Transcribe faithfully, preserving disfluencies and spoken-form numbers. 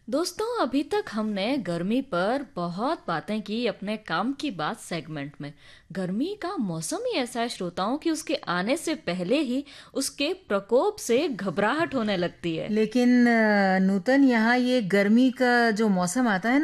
दोस्तों, अभी तक हमने गर्मी पर बहुत बातें की अपने काम की बात सेगमेंट में। गर्मी का मौसम ही ऐसा है श्रोताओं कि उसके आने से पहले ही उसके प्रकोप से घबराहट होने लगती है। लेकिन अ, नूतन यहाँ ये गर्मी का जो मौसम आता है